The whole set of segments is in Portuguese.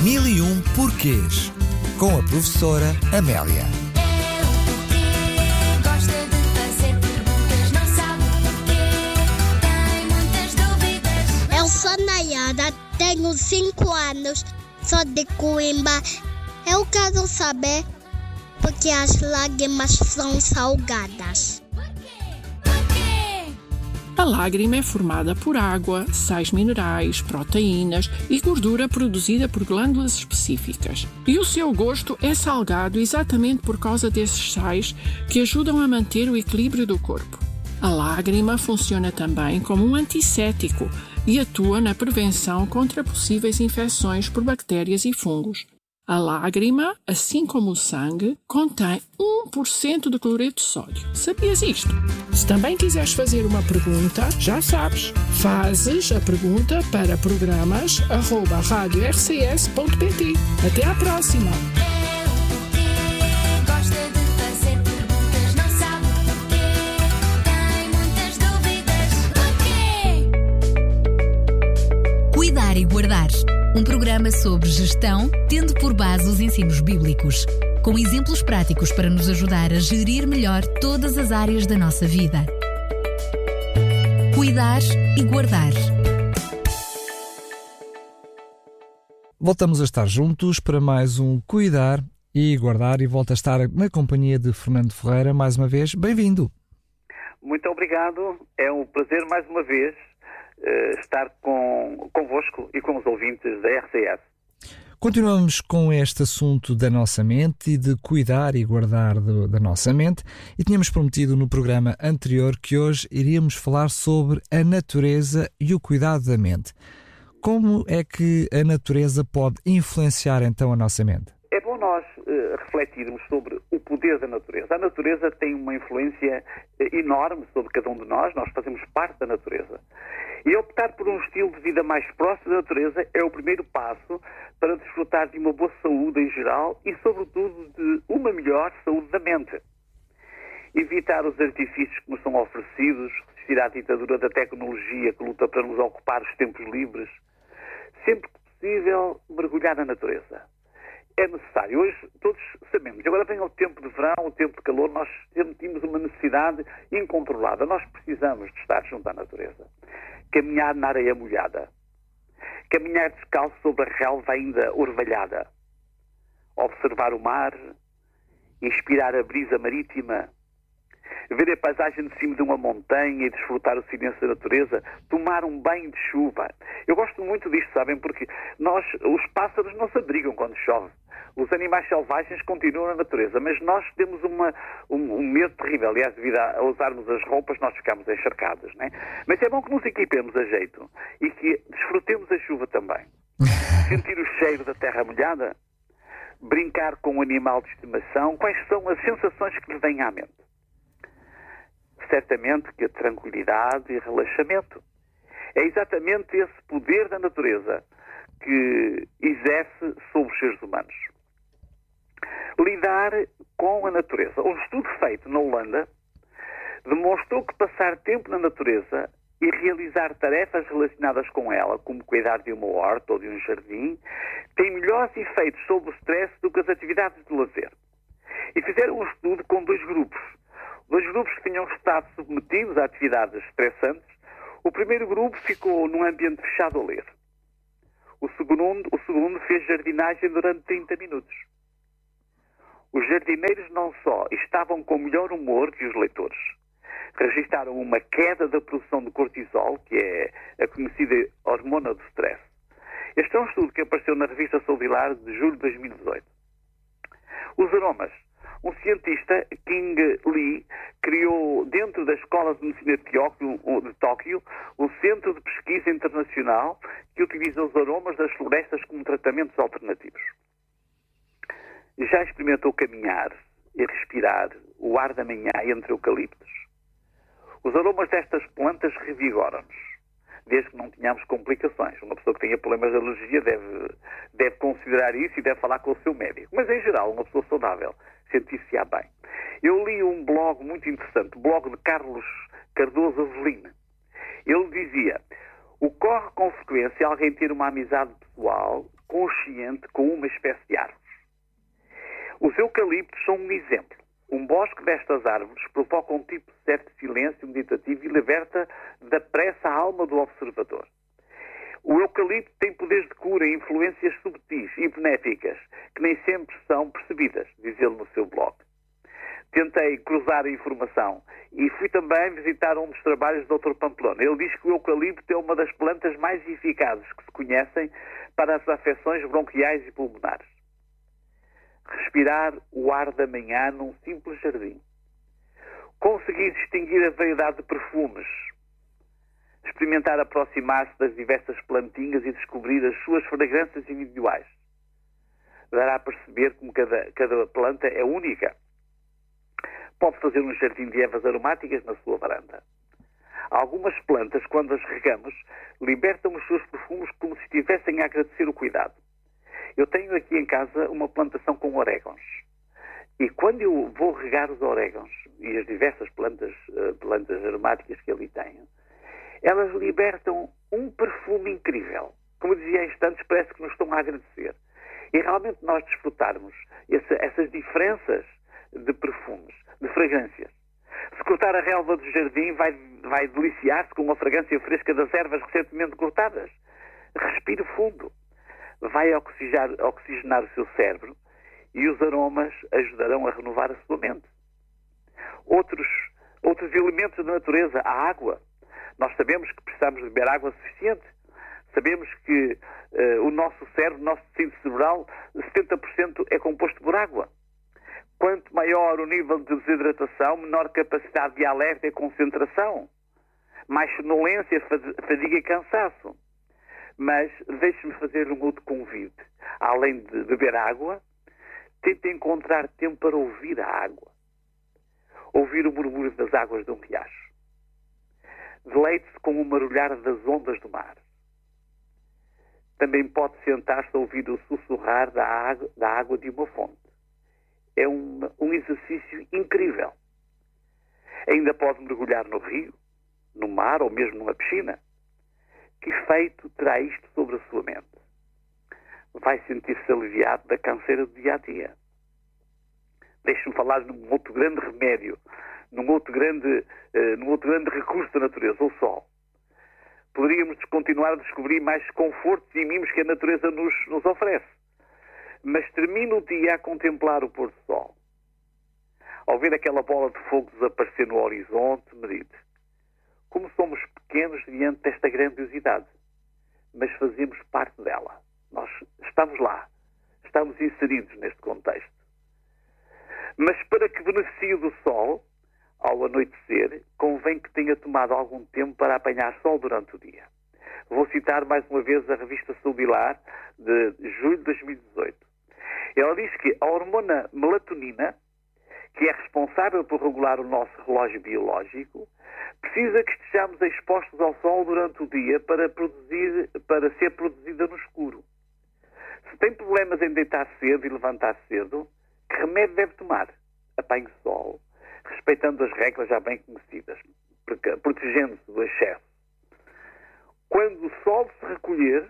1001 Porquês, com a professora Amélia. Eu sou Nayara, tenho 5 anos, sou de Coimbra. Eu quero saber porque as lágrimas são salgadas. A lágrima é formada por água, sais minerais, proteínas e gordura produzida por glândulas específicas. E o seu gosto é salgado exatamente por causa desses sais que ajudam a manter o equilíbrio do corpo. A lágrima funciona também como um antisséptico e atua na prevenção contra possíveis infecções por bactérias e fungos. A lágrima, assim como o sangue, contém 1% de cloreto de sódio. Sabias isto? Se também quiseres fazer uma pergunta, já sabes. Fazes a pergunta para programas@radiorcs.pt. Até à próxima! Cuidar e Guardar. Um programa sobre gestão, tendo por base os ensinos bíblicos, com exemplos práticos para nos ajudar a gerir melhor todas as áreas da nossa vida. Cuidar e Guardar. Voltamos a estar juntos para mais um Cuidar e Guardar e volto a estar na companhia de Fernando Ferreira mais uma vez. Bem-vindo! Muito obrigado. É um prazer mais uma vez estar convosco e com os ouvintes da RCS. Continuamos com este assunto da nossa mente e de cuidar e guardar da nossa mente, e tínhamos prometido no programa anterior que hoje iríamos falar sobre a natureza e o cuidado da mente. Como é que a natureza pode influenciar então a nossa mente? É bom nós refletirmos sobre o poder da natureza. A natureza tem uma influência enorme sobre cada um de nós fazemos parte da natureza. E optar por um estilo de vida mais próximo da natureza é o primeiro passo para desfrutar de uma boa saúde em geral e, sobretudo, de uma melhor saúde da mente. Evitar os artifícios que nos são oferecidos, resistir à ditadura da tecnologia que luta para nos ocupar os tempos livres. Sempre que possível, mergulhar na natureza. É necessário. Hoje todos sabemos. Agora vem o tempo de verão, o tempo de calor, nós sentimos uma necessidade incontrolada. Nós precisamos de estar junto à natureza. Caminhar na areia molhada. Caminhar descalço sobre a relva ainda orvalhada. Observar o mar. Inspirar a brisa marítima. Ver a paisagem de cima de uma montanha e desfrutar o silêncio da natureza. Tomar um banho de chuva. Eu gosto muito disto, sabem? Porque os pássaros não se abrigam quando chove. Os animais selvagens continuam na natureza, mas nós temos um medo terrível. Aliás, devido a usarmos as roupas, nós ficamos encharcados, né? Mas é bom que nos equipemos a jeito e que desfrutemos a chuva também. Sentir o cheiro da terra molhada, brincar com um animal de estimação. Quais são as sensações que lhe vêm à mente? Certamente que a tranquilidade e relaxamento. É exatamente esse poder da natureza que exerce sobre os seres humanos. Lidar com a natureza. Um estudo feito na Holanda demonstrou que passar tempo na natureza e realizar tarefas relacionadas com ela, como cuidar de uma horta ou de um jardim, tem melhores efeitos sobre o stress do que as atividades de lazer. E fizeram um estudo com 2 grupos. 2 grupos que tinham estado submetidos a atividades estressantes. O primeiro grupo ficou num ambiente fechado a ler. O segundo fez jardinagem durante 30 minutos. Os jardineiros não só estavam com melhor humor que os leitores, registaram uma queda da produção de cortisol, que é a conhecida hormona do stress. Este é um estudo que apareceu na revista Celular de julho de 2018. Os aromas. Um cientista, King Lee, criou dentro da Escola de Medicina de Tóquio um centro de pesquisa internacional que utiliza os aromas das florestas como tratamentos alternativos. Já experimentou caminhar e respirar o ar da manhã entre eucaliptos? Os aromas destas plantas revigoram-nos, desde que não tenhamos complicações. Uma pessoa que tenha problemas de alergia deve considerar isso e deve falar com o seu médico. Mas, em geral, uma pessoa saudável sentir-se-á bem. Eu li um blog muito interessante, o blog de Carlos Cardoso Avelino. Ele dizia: ocorre com frequência alguém ter uma amizade pessoal consciente com uma espécie de árvores. Os eucaliptos são um exemplo. Um bosque destas árvores provoca um tipo de certo silêncio meditativo e liberta da pressa a alma do observador. O eucalipto tem poderes de cura e influências subtis e benéficas que nem sempre são percebidas, diz ele no seu blog. Tentei cruzar a informação e fui também visitar um dos trabalhos do Dr. Pamplona. Ele diz que o eucalipto é uma das plantas mais eficazes que se conhecem para as afecções bronquiais e pulmonares. Respirar o ar da manhã num simples jardim. Conseguir distinguir a variedade de perfumes. Experimentar aproximar-se das diversas plantinhas e descobrir as suas fragrâncias individuais. Dará a perceber como cada planta é única. Pode fazer um jardim de ervas aromáticas na sua varanda. Algumas plantas, quando as regamos, libertam os seus perfumes como se estivessem a agradecer o cuidado. Eu tenho aqui em casa uma plantação com orégãos. E quando eu vou regar os orégãos e as diversas plantas aromáticas que ali tenho, elas libertam um perfume incrível. Como dizia há instantes, parece que nos estão a agradecer. E realmente nós desfrutarmos essas diferenças de perfumes, de fragrâncias. Se cortar a relva do jardim, vai deliciar-se com a fragrância fresca das ervas recentemente cortadas. Respire fundo. Vai oxigenar o seu cérebro e os aromas ajudarão a renovar a sua mente. Outros elementos da natureza, a água. Nós sabemos que precisamos de beber água suficiente. Sabemos que o nosso cérebro, o nosso tecido cerebral, 70% é composto por água. Quanto maior o nível de desidratação, menor capacidade de alerta e concentração. Mais sonolência, fadiga e cansaço. Mas deixe-me fazer um outro convite. Além de beber água, tente encontrar tempo para ouvir a água. Ouvir o murmúrio das águas de um riacho. Deleite-se com o marulhar das ondas do mar. Também pode sentar-se a ouvir o sussurrar da água de uma fonte. É um exercício incrível. Ainda pode mergulhar no rio, no mar ou mesmo numa piscina. Que efeito terá isto sobre a sua mente? Vai sentir-se aliviado da canseira do dia-a-dia. Deixe-me falar num outro grande remédio, num outro grande recurso da natureza, o sol. Poderíamos continuar a descobrir mais confortos e mimos que a natureza nos oferece. Mas termina o dia a contemplar o pôr do sol. Ao ver aquela bola de fogo desaparecer no horizonte, medite. Como somos pequenos diante desta grandiosidade, mas fazemos parte dela. Nós estamos lá, estamos inseridos neste contexto. Mas para que beneficie do sol, ao anoitecer, convém que tenha tomado algum tempo para apanhar sol durante o dia. Vou citar mais uma vez a revista Sobilar de julho de 2018. Ela diz que a hormona melatonina, que é responsável por regular o nosso relógio biológico, precisa que estejamos expostos ao sol durante o dia para ser produzida no escuro. Se tem problemas em deitar cedo e levantar cedo, que remédio deve tomar? Apanhe sol, respeitando as regras já bem conhecidas, protegendo-se do excesso. Quando o sol se recolher,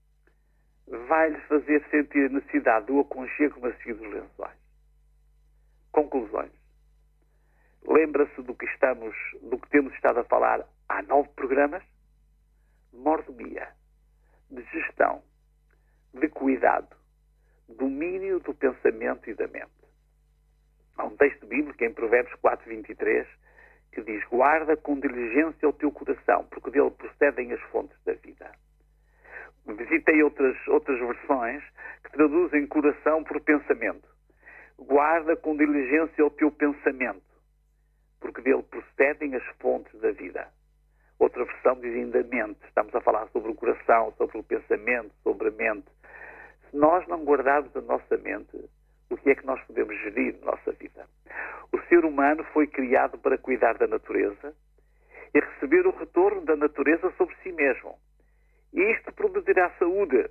vai-lhe fazer sentir a necessidade do aconchego macio dos lençóis. Conclusões. Lembra-se do que temos estado a falar há 9 programas? Mordomia, de gestão, de cuidado, domínio do pensamento e da mente. Há um texto bíblico em Provérbios 4:23 que diz: guarda com diligência o teu coração, porque dele procedem as fontes da vida. Visitei outras versões que traduzem coração por pensamento. Guarda com diligência o teu pensamento, porque dele procedem as fontes da vida. Outra versão diz ainda mente. Estamos a falar sobre o coração, sobre o pensamento, sobre a mente. Se nós não guardarmos a nossa mente, o que é que nós podemos gerir na nossa vida? O ser humano foi criado para cuidar da natureza e receber o retorno da natureza sobre si mesmo. E isto produzirá saúde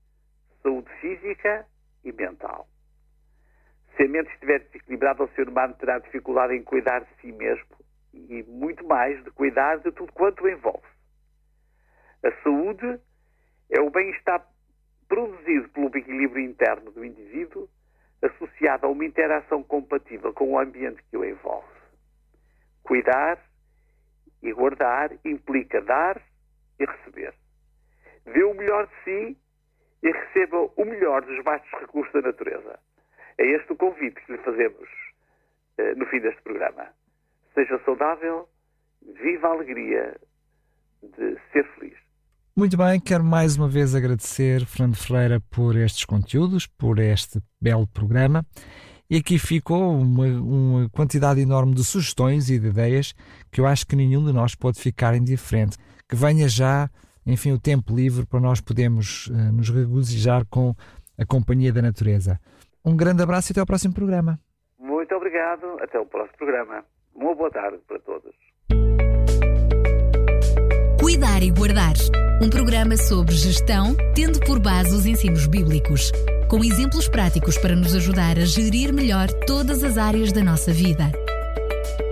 física e mental. Se a mente estiver desequilibrada, o ser humano terá dificuldade em cuidar de si mesmo e muito mais de cuidar de tudo quanto o envolve. A saúde é o bem-estar produzido pelo equilíbrio interno do indivíduo, associado a uma interação compatível com o ambiente que o envolve. Cuidar e guardar implica dar e receber. Dê o melhor de si e receba o melhor dos vastos recursos da natureza. É este o convite que lhe fazemos no fim deste programa. Seja saudável, viva a alegria de ser feliz. Muito bem, quero mais uma vez agradecer, Fernando Ferreira, por estes conteúdos, por este belo programa. E aqui ficou uma quantidade enorme de sugestões e de ideias que eu acho que nenhum de nós pode ficar indiferente. Que venha já, enfim, o tempo livre para nós podermos nos regozijar com a companhia da natureza. Um grande abraço e até ao próximo programa. Muito obrigado. Até o próximo programa. Uma boa tarde para todos. Cuidar e Guardar. Um programa sobre gestão, tendo por base os ensinos bíblicos, com exemplos práticos para nos ajudar a gerir melhor todas as áreas da nossa vida.